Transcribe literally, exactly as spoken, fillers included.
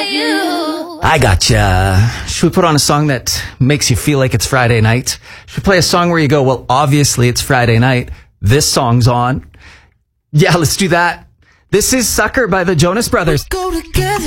you. I gotcha. Should we put on a song that makes you feel like it's Friday night? Should we play a song where you go, well, obviously it's Friday night. This song's on. Yeah, let's do that. This is Sucker by the Jonas Brothers. Go together.